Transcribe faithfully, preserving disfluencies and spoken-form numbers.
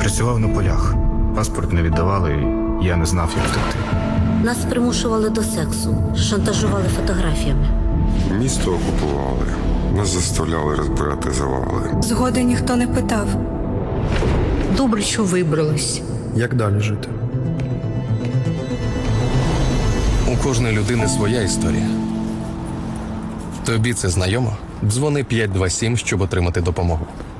Працював на полях. Паспорт не віддавали, і я не знав, як втекти. Нас примушували до сексу, шантажували фотографіями. Місто окупували. Нас заставляли розбирати завали. Згоди ніхто не питав. Добре, що вибрались. Як далі жити? У кожної людини своя історія. Тобі це знайомо? Дзвони п'ять два сім, щоб отримати допомогу.